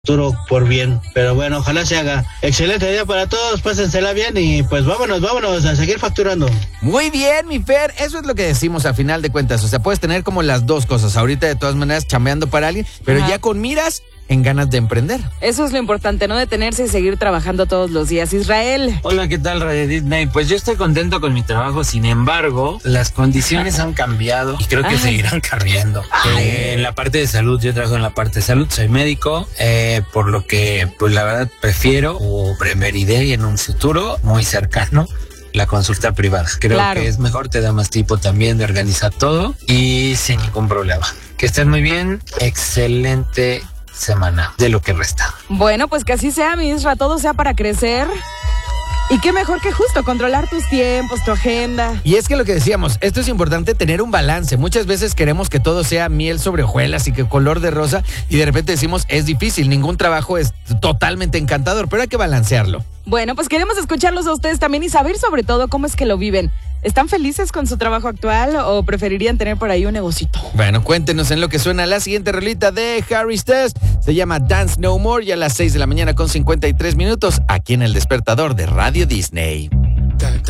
futuro por bien, pero bueno, ojalá se haga. Excelente día para todos, pásensela bien y pues vámonos a seguir facturando. Muy bien, mi Fer, eso es lo que decimos a final de cuentas, o sea, puedes tener como las dos cosas, ahorita de todas maneras chambeando para alguien, pero ya con miras en ganas de emprender. Eso es lo importante, no detenerse y seguir trabajando todos los días. Israel. Hola, ¿qué tal, Radio Disney? Pues yo estoy contento con mi trabajo, sin embargo, las condiciones han cambiado y creo que seguirán cambiando. En la parte de salud, yo trabajo en la parte de salud, soy médico, por lo que, pues la verdad, prefiero o preferiría en un futuro muy cercano la consulta privada. Creo que es mejor, te da más tiempo también de organizar todo y sin ningún problema. Que estén muy bien, excelente semana de lo que resta. Bueno, pues que así sea, mi Isra, todo sea para crecer. Y qué mejor que justo controlar tus tiempos, tu agenda. Y es que lo que decíamos, esto es importante tener un balance. Muchas veces queremos que todo sea miel sobre hojuelas y que color de rosa y de repente decimos, es difícil, ningún trabajo es totalmente encantador, pero hay que balancearlo. Bueno, pues queremos escucharlos a ustedes también y saber sobre todo cómo es que lo viven. ¿Están felices con su trabajo actual o preferirían tener por ahí un negocito? Bueno, cuéntenos en lo que suena la siguiente rolita de Harry Styles. Se llama Dance No More y a las 6 de la mañana con 53 minutos aquí en El Despertador de Radio Disney.